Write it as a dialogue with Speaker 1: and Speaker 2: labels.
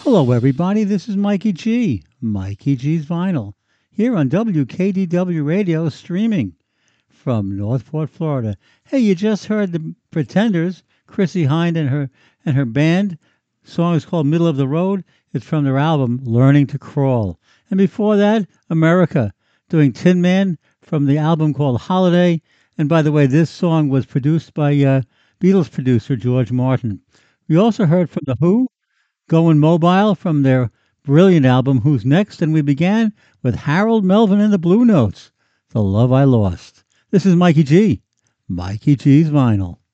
Speaker 1: Hello, everybody. This is Mikey G, Mikey G's Vinyl, here on WKDW Radio, streaming from Northport, Florida. Hey, you just heard the Pretenders, Chrissie Hynde and her band. The song is called "Middle of the Road." It's from their album "Learning to Crawl." And before that, America doing "Tin Man" from the album called "Holiday." And by the way, this song was produced by Beatles producer George Martin. We also heard from the Who, Going Mobile from their brilliant album Who's Next, and we began with Harold Melvin and the Blue Notes, The Love I Lost. This is Mikey G, Mikey G's Vinyl.